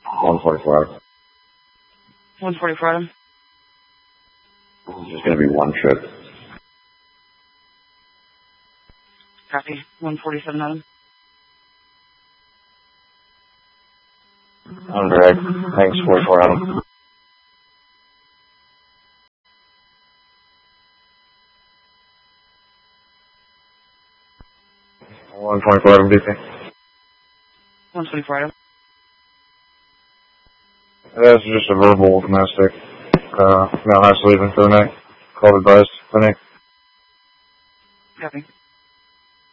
144. 144 Adam. There's just going to be one trip. Copy. 147 Adam. On direct. Thanks, 44 Adam. 124 Adam, DC. 124 Adam. That's just a verbal domestic. Now has to leave for the night. Call advice. Clinic. Copy.